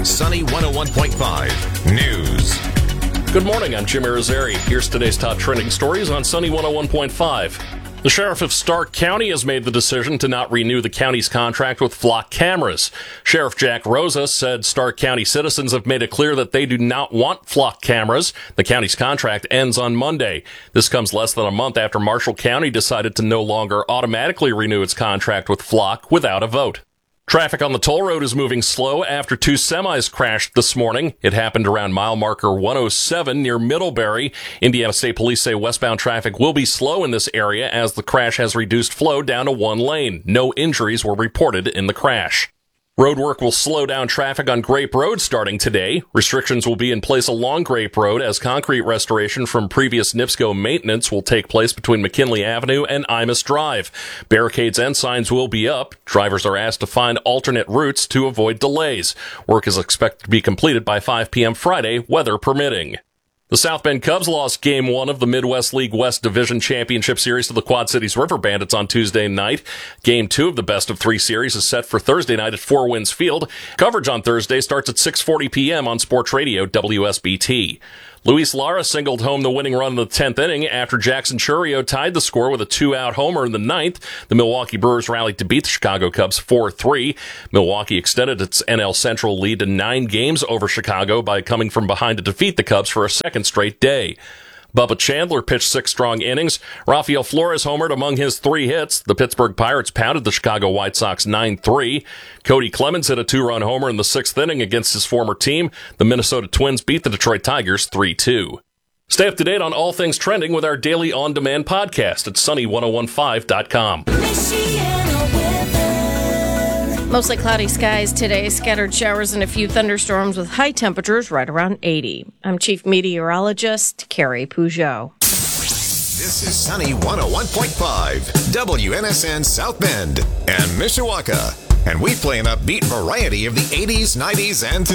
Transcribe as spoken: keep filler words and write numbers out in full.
Sunny one oh one point five News. Good morning, I'm Jim Irizarry. Here's today's top trending stories on Sunny one oh one point five. The sheriff of Stark County has made the decision to not renew the county's contract with Flock Cameras. Sheriff Jack Rosa said Stark County citizens have made it clear that they do not want Flock Cameras. The county's contract ends on Monday. This comes less than a month after Marshall County decided to no longer automatically renew its contract with Flock without a vote. Traffic on the toll road is moving slow after two semis crashed this morning. It happened around mile marker one oh seven near Middlebury. Indiana State Police say westbound traffic will be slow in this area as the crash has reduced flow down to one lane. No injuries were reported in the crash. Road work will slow down traffic on Grape Road starting today. Restrictions will be in place along Grape Road as concrete restoration from previous NIPSCO maintenance will take place between McKinley Avenue and Imus Drive. Barricades and signs will be up. Drivers are asked to find alternate routes to avoid delays. Work is expected to be completed by five p.m. Friday, weather permitting. The South Bend Cubs lost Game one of the Midwest League West Division Championship Series to the Quad Cities River Bandits on Tuesday night. Game two of the best of three series is set for Thursday night at Four Winds Field. Coverage on Thursday starts at six forty p.m. on Sports Radio W S B T. Luis Lara singled home the winning run in the tenth inning after Jackson Churio tied the score with a two-out homer in the ninth. The Milwaukee Brewers rallied to beat the Chicago Cubs four three. Milwaukee extended its N L Central lead to nine games over Chicago by coming from behind to defeat the Cubs for a second straight day. Bubba Chandler pitched six strong innings. Rafael Flores homered among his three hits. The Pittsburgh Pirates pounded the Chicago White Sox nine three. Cody Clemens hit a two-run homer in the sixth inning against his former team. The Minnesota Twins beat the Detroit Tigers three two. Stay up to date on all things trending with our daily on-demand podcast at sunny ten fifteen dot com. Mostly cloudy skies today, scattered showers and a few thunderstorms with high temperatures right around eighty. I'm Chief Meteorologist Carrie Peugeot. This is Sunny one oh one point five, W N S N South Bend and Mishawaka. And we play an upbeat variety of the eighties, nineties, and